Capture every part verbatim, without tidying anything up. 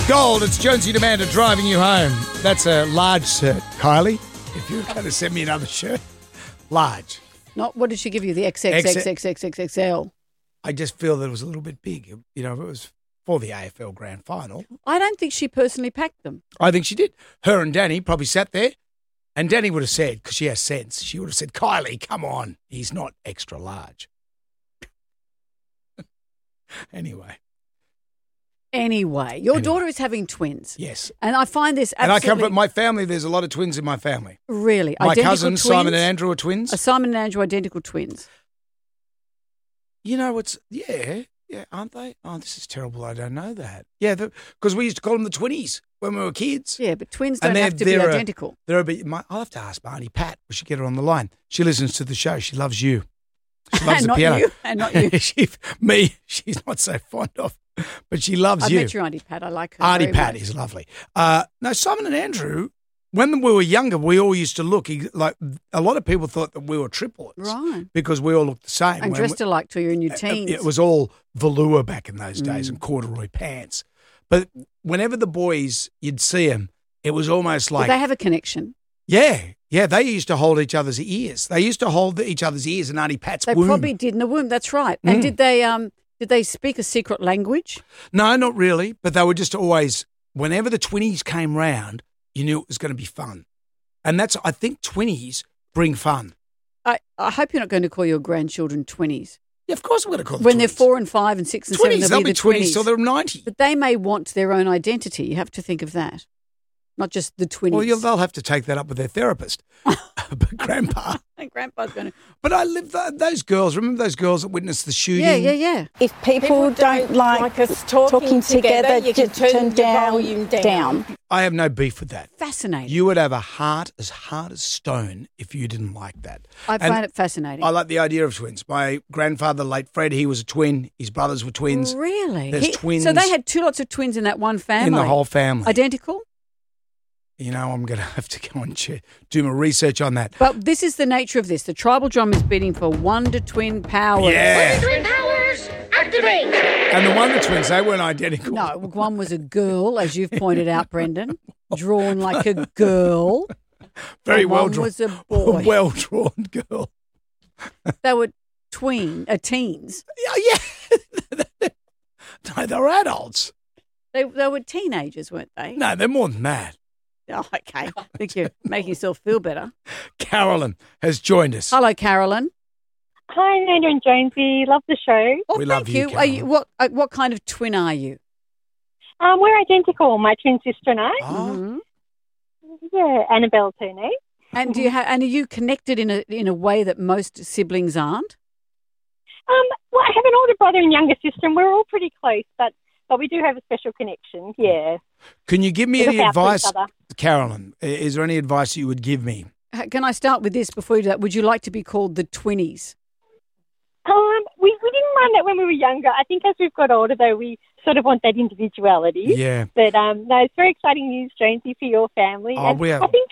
Gold, it's Jonesy and Amanda driving you home. That's a large shirt. Kylie, if you're going to send me another shirt, large. Not, what did she give you? The X X X X X X X L? I just feel that it was a little bit big. You know, it was for the A F L Grand Final. I don't think she personally packed them. I think she did. Her and Danny probably sat there, and Danny would have said, because she has sense, she would have said, Kylie, come on, he's not extra large. Anyway. Anyway, your Anyway. daughter is having twins. Yes. And I find this And I absolutely... come from my family, there's a lot of twins in my family. Really? My Identical cousins, twins? Simon and Andrew, are twins. Are Simon and Andrew identical twins? You know, it's, yeah, yeah, aren't they? Oh, this is terrible. I don't know that. Yeah, because we used to call them the twinnies when we were kids. Yeah, but twins And don't they're- have to be they're a- identical. They're a bit, my, I'll have to ask Barney Pat. We should get her on the line. She listens to the show. She loves you. She loves And the not piano. you. And not you. she, me, she's not so fond of, but she loves I've you. met your Auntie Pat. I like her. Auntie very Pat much. is lovely. Uh, no, Simon and Andrew, when we were younger, we all used to look like a lot of people thought that we were triplets, Right. Because we all looked the same. And When dressed we- alike till you're in your teens. It was all velour back in those Mm. days and corduroy pants. But whenever the boys, you'd see them, it was almost Did like, they have a connection? yeah, yeah, they used to hold each other's ears. They used to hold each other's ears in Auntie Pat's They womb. probably did in the womb. That's right. And Mm. did they um did they speak a secret language? No, not really. But they were just always, whenever the twinnies came round, you knew it was going to be fun. And that's, I think twinnies bring fun. I, I hope you're not going to call your grandchildren twinnies. Yeah, of course we're going to call them When they're twins. four and five and six and Twinnies, seven, they'll they'll be be the twinnies twinnies. till they're ninety. But they may want their own identity. You have to think of that. Not just the twinnies. Well, you'll, they'll have to take that up with their therapist. But Grandpa. And Grandpa's going to... But I live, those girls, remember those girls that witnessed the shooting? Yeah, yeah, yeah. If people, don't, like, us talking, together, you can turn down, down. I have no beef with that. Fascinating. You would have a heart as hard as stone if you didn't like that. I And find it fascinating. I like the idea of twins. My grandfather, late Fred, he was a twin. His brothers were twins. Really? There's He- twins So they had two lots of twins in that one family? in the whole family. Identical? You know, I'm going to have to go and ch- do my research on that. But this is the nature of this. The tribal drum is beating for wonder twin powers. Yeah. Twin powers, activate! And the Wonder Twins, they weren't identical. No, one was a girl, as you've pointed out, Brendan, drawn like a girl. Very and well one drawn. was a boy. Well drawn girl. They were tween, uh, teens. Yeah, yeah. No, they're adults. They they were teenagers, weren't they? No, they're more than that. Oh, okay. I think you're making yourself feel better. Carolyn has joined us. Hello, Carolyn. Hi, Amanda and Jonesy. Love the show. Oh, We thank love you, you. Are you Carolyn. what uh, what kind of twin are you? Um, we're identical, my twin sister and I. Oh, Mhm. Yeah, Annabelle's her name. And do you ha- and are you connected in a in a way that most siblings aren't? Um, well, I have an older brother and younger sister, and we're all pretty close, but but we do have a special connection. Yeah. can you give me We any look out for each advice, other. Carolyn? i- Is there any advice you would give me? Ha- Can I start with this before you do that? Would you like to be called the twinnies? Um, we, we didn't mind that when we were younger. I think as we've got older, though, we sort of want that individuality. Yeah. But um, no, it's very exciting news, Jonesy, for your family. Oh, And we are- I think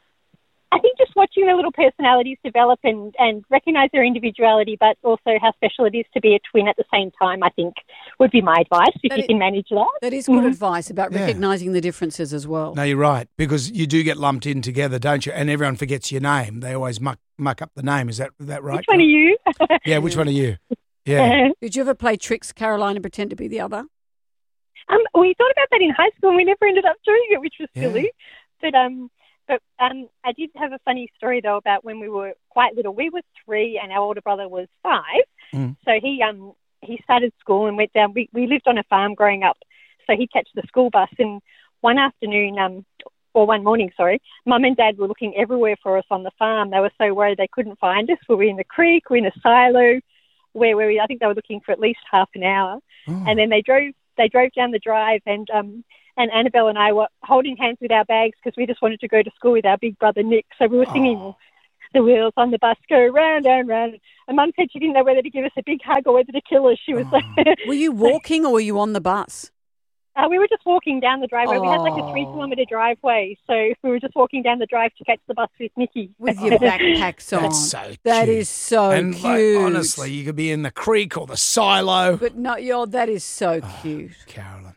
I think just watching their little personalities develop and, and recognise their individuality, but also how special it is to be a twin at the same time, I think would be my advice if That you is- can manage that. That is good Mhm. advice about Yeah. recognising the differences as well. No, you're right, because you do get lumped in together, don't you? And everyone forgets your name. They always muck muck up the name. Is that is that right? Which one are you? Yeah, which one are you? Yeah. Did you ever play tricks, Caroline, and pretend to be the other? Um, we thought about that in high school and we never ended up doing it, which was Yeah. silly. But um, but um, I did have a funny story though about when we were quite little. We were three and our older brother was five. Mm. So he um he started school and went down. We we lived on a farm growing up, so he'd catch the school bus. And one afternoon, um, or one morning, sorry, Mum and Dad were looking everywhere for us on the farm. They were so worried they couldn't find us. Were we in the creek? Were we in a silo? Where were we? I think they were looking for at least half an hour. Oh. And then they drove they drove down the drive and um and Annabelle and I were holding hands with our bags because we just wanted to go to school with our big brother Nick. So we were singing Oh. the wheels on the bus go round and round. And Mum said she didn't know whether to give us a big hug or whether to kill us. She was Oh. like, Were you walking or were you on the bus? uh, we were just walking down the driveway. We had like a Oh. three kilometre driveway. So we were just walking down the drive to catch the bus with Nicky. With your backpacks on. That's so That cute. is so and cute. like, honestly, you could be in the creek or the silo. But no, you're, that is so cute. Carolyn.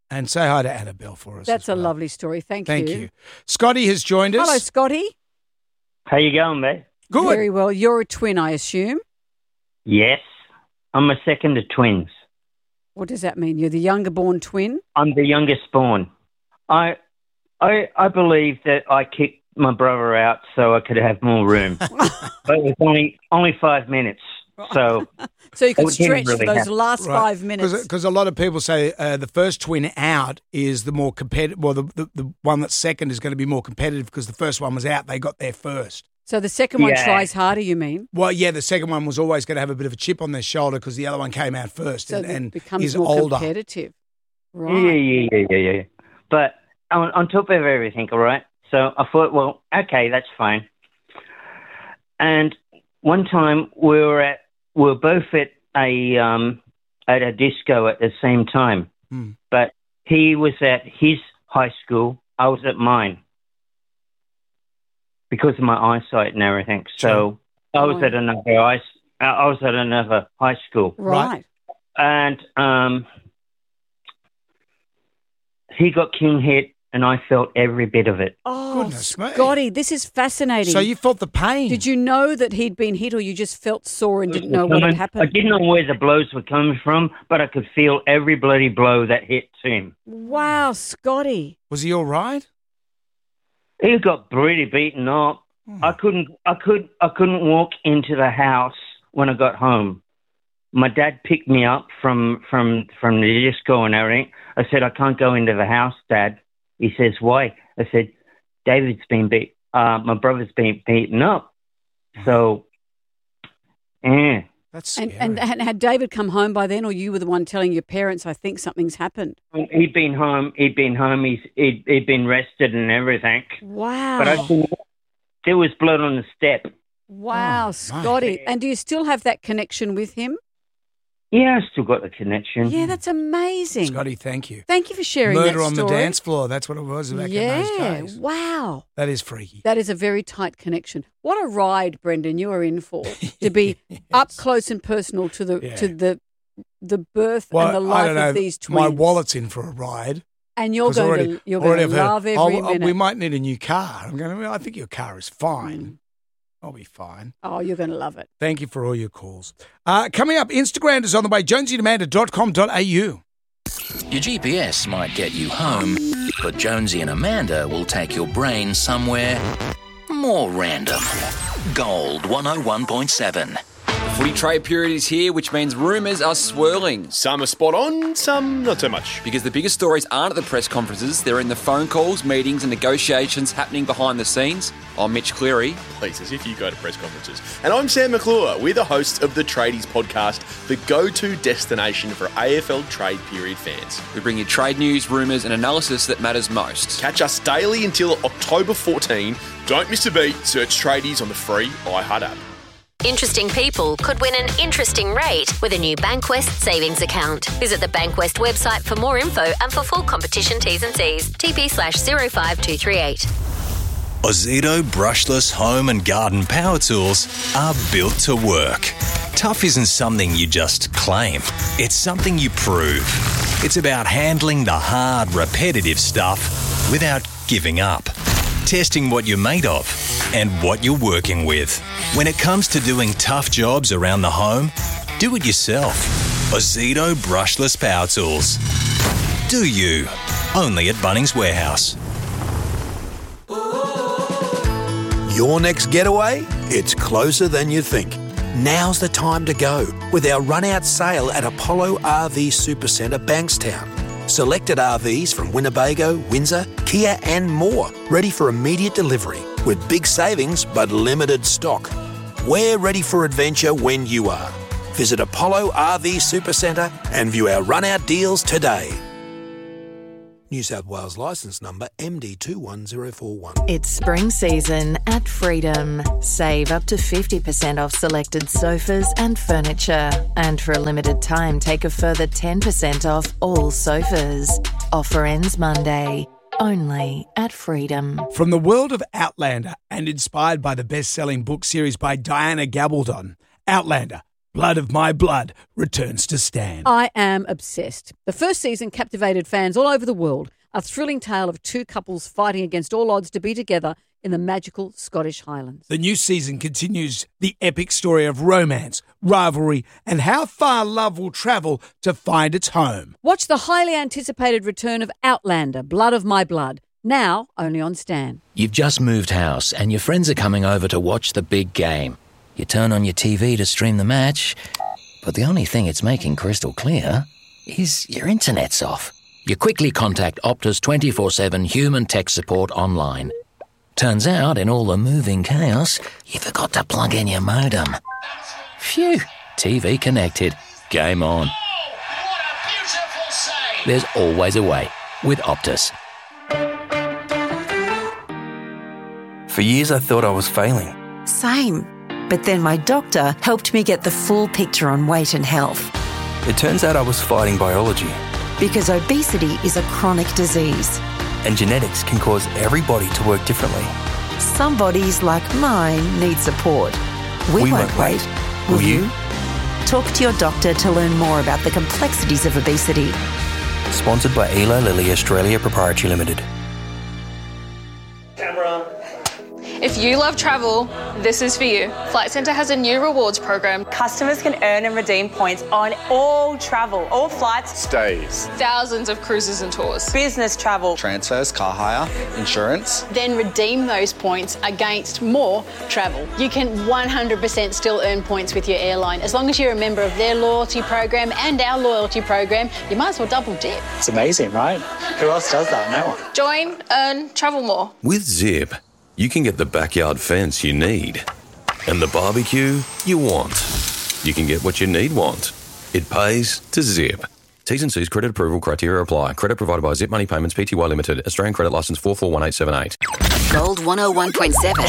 And say hi to Annabelle for us. That's as a well. lovely story. Thank, Thank you. you. Scotty has joined us. Hello, Scotty. How you going, mate? Good. Very well. You're a twin, I assume. Yes. I'm a second of twins. What does that mean? You're the younger born twin? I'm the youngest born. I I I believe that I kicked my brother out so I could have more room. But it was only only five minutes. So So you could it didn't stretch really those happen. last five minutes. Because a lot of people say uh, the first twin out is the more competitive, well, the, the, the one that's second is going to be more competitive because the first one was out. They got there first. So the second one Yeah. tries harder, you mean? Well, yeah, the second one was always going to have a bit of a chip on their shoulder because the other one came out first So and, it and becomes is more older. competitive. Yeah, Right. yeah, yeah, yeah, yeah. But on, on top of everything, all right? So I thought, well, okay, that's fine. And one time we were at, we were both at a um, at a disco at the same time. Hmm. But he was at his high school, I was at mine because of my eyesight and everything. So I was Oh. at another high, I was at another high school. Right. And um, he got king hit, and I felt every bit of it. Oh, Goodness me. Scotty, this is fascinating. So you felt the pain. Did you know that he'd been hit or you just felt sore and didn't know what had I happened? didn't know where the blows were coming from, but I could feel every bloody blow that hit him. Wow, Scotty. Was he all right? He got pretty beaten up. I couldn't, I could, I couldn't walk into the house when I got home. My dad picked me up from from from the disco and everything. I said, I can't go into the house, Dad. He says, why? I said, David's been beat. Uh, my brother's been beaten up. So, yeah. That's And, scary. and and had David come home by then, or you were the one telling your parents, I think something's happened? He'd been home. He'd been home. He's he'd, he'd been rested and everything. Wow. But I think there was blood on the step. wow, Oh, Scotty. And do you still have that connection with him? Yeah, I still got the connection. Yeah, that's amazing. Scotty, thank you. Thank you for sharing Murder that on story. the dance floor. That's what it was back yeah, in those days. wow. That is freaky. That is a very tight connection. What a ride, Brendan, you are in for. To be up close and personal to the Yeah. to the the birth Well, and the I life don't know. of these twins. My wallet's in for a ride. And you're 'Cause going already, to you're already going to I've heard, love every oh, oh, minute. we might need a new car. I'm going. I think your car is fine. I'll be fine. Oh, you're going to love it. Thank you for all your calls. Uh, coming up, Instagram is on the way. jonesy and amanda dot com dot a u. Your G P S might get you home, but Jonesy and Amanda will take your brain somewhere more random. Gold one oh one point seven. Footy trade period is here, which means rumours are swirling. Some are spot on, some not so much. Because the biggest stories aren't at the press conferences, they're in the phone calls, meetings and negotiations happening behind the scenes. I'm Mitch Cleary. Please, as if you go to press conferences. And I'm Sam McClure. We're the hosts of the Tradies podcast, the go-to destination for A F L trade period fans. We bring you trade news, rumours and analysis that matters most. Catch us daily until October fourteenth. Don't miss a beat. Search Tradies on the free iHeart app. Interesting people could win an interesting rate with a new Bankwest savings account. Visit the Bankwest website for more info and for full competition T's and C's. T P slash zero five two three eight. Ozito brushless home and garden power tools are built to work. Tough isn't something you just claim. It's something you prove. It's about handling the hard, repetitive stuff without giving up. Testing what you're made of and what you're working with. When it comes to doing tough jobs around the home, do it yourself. Ozito brushless power tools. Do you? Only at Bunnings Warehouse. Your next getaway? It's closer than you think. Now's the time to go with our run-out sale at Apollo R V Supercentre, Bankstown. Selected R Vs from Winnebago, Windsor, Kia and more, ready for immediate delivery with big savings but limited stock. We're ready for adventure when you are. Visit Apollo R V Supercentre and view our run-out deals today. New South Wales licence number M D two one zero four one. It's spring season at Freedom. Save up to fifty percent off selected sofas and furniture. And for a limited time, take a further ten percent off all sofas. Offer ends Monday. Only at Freedom. From the world of Outlander and inspired by the best-selling book series by Diana Gabaldon, Outlander, Blood of My Blood returns to Stan. I am obsessed. The first season captivated fans all over the world. A thrilling tale of two couples fighting against all odds to be together in the magical Scottish Highlands. The new season continues the epic story of romance, rivalry, and how far love will travel to find its home. Watch the highly anticipated return of Outlander, Blood of My Blood, now only on Stan. You've just moved house and your friends are coming over to watch the big game. You turn on your T V to stream the match, but the only thing it's making crystal clear is your internet's off. You quickly contact Optus twenty-four seven human tech support online. Turns out, in all the moving chaos, you forgot to plug in your modem. Phew, T V connected. Game on. There's always a way with Optus. For years I thought I was failing. Same. But then my doctor helped me get the full picture on weight and health. It turns out I was fighting biology. Because obesity is a chronic disease. And genetics can cause every body to work differently. Some bodies, like mine, need support. We, we won't, won't wait. wait. Will, Will you? you? Talk to your doctor to learn more about the complexities of obesity. Sponsored by Eli Lilly Australia Proprietary Limited. Camera. If you love travel, this is for you. Flight Centre has a new rewards program. Customers can earn and redeem points on all travel, all flights, stays, thousands of cruises and tours, business travel, transfers, car hire, insurance. Then redeem those points against more travel. You can one hundred percent still earn points with your airline. As long as you're a member of their loyalty program and our loyalty program, you might as well double dip. It's amazing, right? Who else does that? No one. Join, earn, travel more. With Zip, you can get the backyard fence you need and the barbecue you want. You can get what you need want. It pays to Zip. T's and C's credit approval criteria apply. Credit provided by Zip Money Payments Pty Limited. Australian credit licence four four one eight seven eight. Gold one oh one point seven.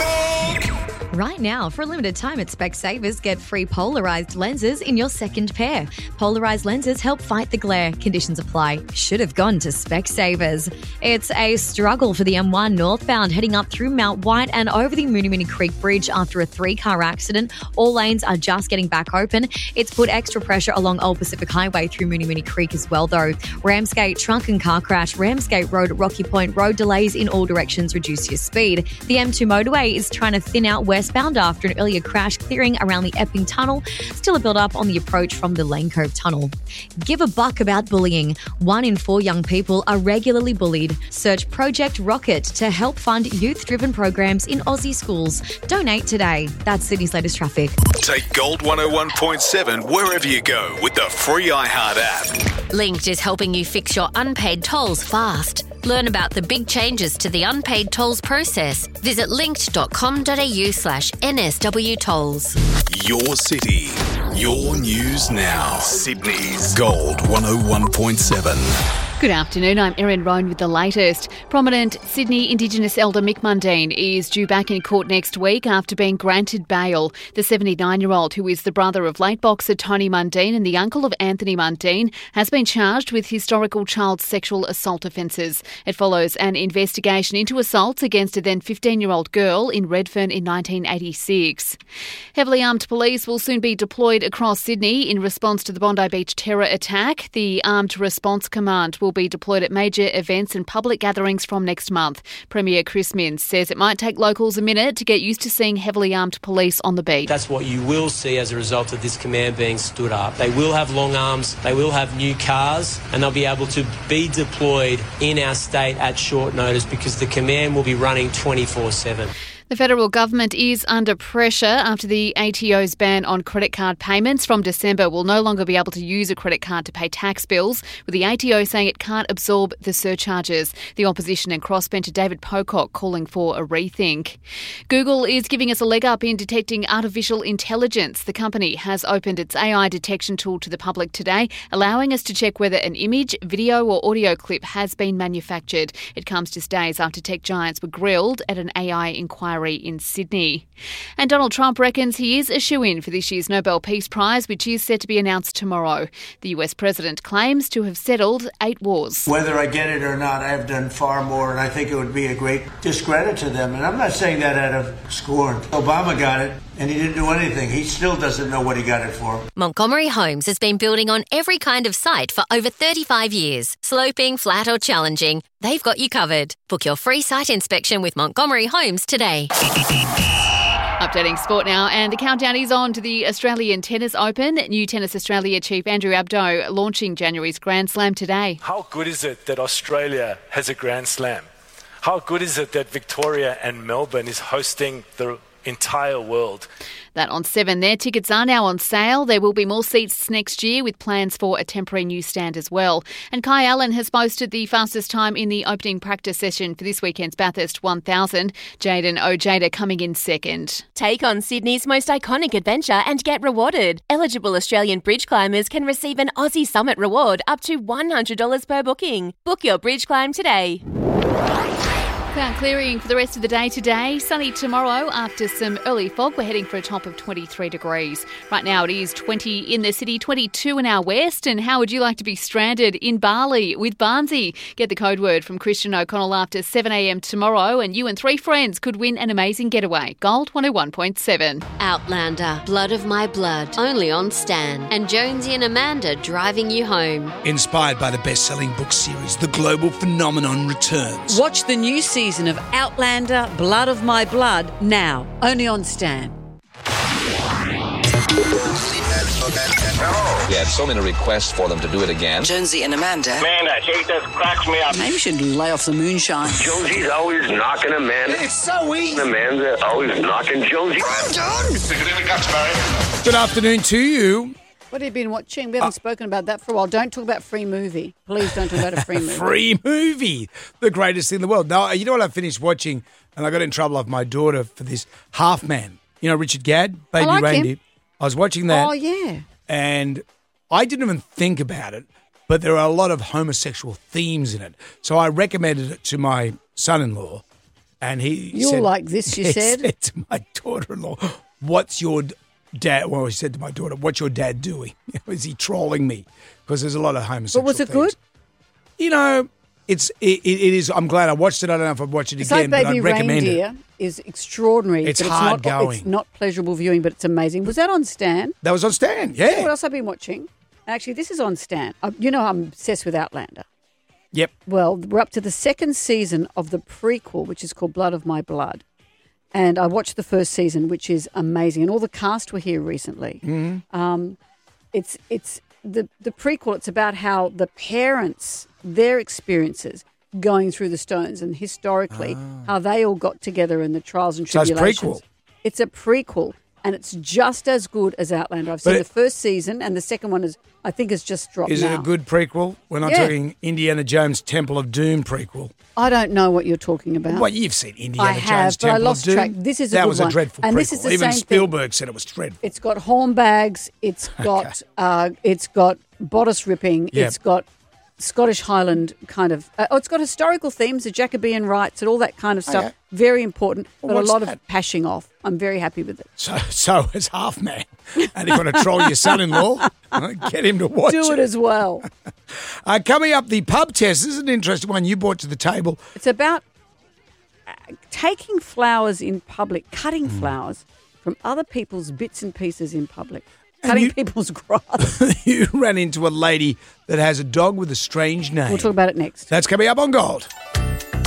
Right now, for a limited time at Specsavers, get free polarised lenses in your second pair. Polarised lenses help fight the glare. Conditions apply. Should have gone to Specsavers. It's a struggle for the M one northbound heading up through Mount White and over the Moonee Moonee Creek Bridge after a three-car accident. All lanes are just getting back open. It's put extra pressure along Old Pacific Highway through Moonee Moonee Creek as well, though. Ramsgate, truck and car crash. Ramsgate Road at Rocky Point Road delays in all directions. Reduce your speed. The M two motorway is trying to thin out westbound after an earlier crash clearing around the Epping Tunnel. Still a build-up on the approach from the Lane Cove Tunnel. Give a buck about bullying. One in four young people are regularly bullied. Search Project Rocket to help fund youth-driven programs in Aussie schools. Donate today. That's Sydney's latest traffic. Take Gold one oh one point seven wherever you go with the free iHeart app. Linked is helping you fix your unpaid tolls fast. Learn about the big changes to the unpaid tolls process. Visit linked.com.au slash NSW tolls. Your city, your news now. Sydney's Gold one oh one point seven. Good afternoon, I'm Erin Roan with the latest. Prominent Sydney Indigenous elder Mick Mundine is due back in court next week after being granted bail. The seventy-nine-year-old, who is the brother of late boxer Tony Mundine and the uncle of Anthony Mundine, has been charged with historical child sexual assault offences. It follows an investigation into assaults against a then fifteen-year-old girl in Redfern in nineteen eighty-six. Heavily armed police will soon be deployed across Sydney in response to the Bondi Beach terror attack. The Armed Response Command will will be deployed at major events and public gatherings from next month. Premier Chris Minns says it might take locals a minute to get used to seeing heavily armed police on the beat. That's what you will see as a result of this command being stood up. They will have long arms, they will have new cars, and they'll be able to be deployed in our state at short notice because the command will be running twenty-four seven. The federal government is under pressure after the A T O's ban on credit card payments from December will no longer be able to use a credit card to pay tax bills, with the A T O saying it can't absorb the surcharges. The opposition and crossbencher David Pocock calling for a rethink. Google is giving us a leg up in detecting artificial intelligence. The company has opened its A I detection tool to the public today, allowing us to check whether an image, video or audio clip has been manufactured. It comes just days after tech giants were grilled at an A I inquiry in Sydney. And Donald Trump reckons he is a shoo-in for this year's Nobel Peace Prize, which is set to be announced tomorrow. The U S president claims to have settled eight wars. Whether I get it or not, I've done far more, and I think it would be a great discredit to them. And I'm not saying that out of scorn. Obama got it. and he didn't do anything. He still doesn't know what he got it for. Montgomery Homes has been building on every kind of site for over thirty-five years. Sloping, flat or challenging, they've got you covered. Book your free site inspection with Montgomery Homes today. Updating sport now, and the countdown is on to the Australian Tennis Open. New Tennis Australia chief Andrew Abdo launching January's Grand Slam today. How good is it that Australia has a Grand Slam? How good is it that Victoria and Melbourne is hosting the entire world? That on seven there. Tickets are now on sale. There will be more seats next year with plans for a temporary newsstand as well. And Kai Allen has posted the fastest time in the opening practice session for this weekend's Bathurst one thousand. Jaden Ojeda coming in second. Take on Sydney's most iconic adventure and get rewarded. Eligible Australian bridge climbers can receive an Aussie Summit reward up to one hundred dollars per booking. Book your bridge climb today. Cloud clearing for the rest of the day today. Sunny tomorrow after some early fog. We're heading for a top of twenty-three degrees. Right now it is twenty in the city, twenty-two in our west. And how would you like to be stranded in Bali with Barnsey? Get the code word from Christian O'Connell after seven a.m. tomorrow, and you and three friends could win an amazing getaway. Gold one oh one point seven. Outlander, Blood of My Blood, only on Stan. And Jonesy and Amanda driving you home. Inspired by the best-selling book series, The Global Phenomenon returns. Watch the new season of Outlander, Blood of My Blood, now, only on Stan. We had so many requests for them to do it again. Jonesy and Amanda. Man, I hate this. Cracks me up. Maybe you should lay off the moonshine. Jonesy's always knocking Amanda. It's so easy. Amanda always knocking Jonesy. I'm done. Stick it in the guts, Barry. Good afternoon to you. What have you been watching? We haven't uh, spoken about that for a while. Don't talk about Free Movie. Please don't talk about a free movie. Free Movie, the greatest thing in the world. Now, you know what I finished watching, and I got in trouble with my daughter for this, Half Man. You know Richard Gadd, Baby I like Reindeer. Him. I was watching that. Oh, yeah. And I didn't even think about it, but there are a lot of homosexual themes in it. So I recommended it to my son-in-law, and he You're said, like this, you he said? said to my daughter-in-law, what's your dad, well, he said to my daughter, what's your dad doing? Is he trolling me? Because there's a lot of homosexual But was it things. good? You know, it's it, it is. I'm glad I watched it. I don't know if I'd watch it It's again, like but Baby I'd recommend Reindeer it. is extraordinary. It's but hard it's not, going. It's not pleasurable viewing, but it's amazing. Was that on Stan? That was on Stan, You know yeah. what else I've been watching? Actually, this is on Stan. Uh, you know I'm obsessed with Outlander. Yep. Well, we're up to the second season of the prequel, which is called Blood of My Blood. And I watched the first season, which is amazing. And all the cast were here recently. Mm-hmm. Um, it's it's the, the prequel. It's about how the parents, their experiences going through the Stones and historically Ah. how they all got together in the trials and So it's tribulations. prequel. It's a prequel. And it's just as good as Outlander. I've seen But the it- first season, and the second one is, I think, has just dropped Is now. it a good prequel? We're not Yeah. talking Indiana Jones Temple of Doom prequel. I don't know what you're talking about. Well, you've seen Indiana I Jones have, but Temple I lost of Doom. track. This is a that good was one. a dreadful And prequel. this is the Even same thing. Spielberg said it was dreadful. It's got horn bags. It's got uh, it's got bodice ripping. Yep. It's got Scottish Highland kind of. Uh, oh, it's got historical themes, the Jacobean rights, and all that kind of stuff. Okay. Very important, Well, but a what's lot that? of pashing off. I'm very happy with it. So, so is Half Man. And if you want to troll your son-in-law, get him to watch Do it as well. Uh, coming up, the pub test. This is an interesting one you brought to the table. It's about uh, taking flowers in public, cutting Hmm. flowers from other people's bits and pieces in public, cutting you- people's grass. You ran into a lady that has a dog with a strange name. We'll talk about it next. That's coming up on Gold.